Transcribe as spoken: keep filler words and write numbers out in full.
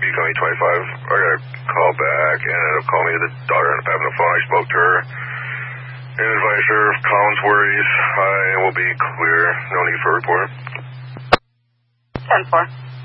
becoming twenty-five. I got a call back and ended up calling me. The daughter ended up having a phone. I spoke to her and advised her of Colin's worries. I will be clear. No need for a report. ten four.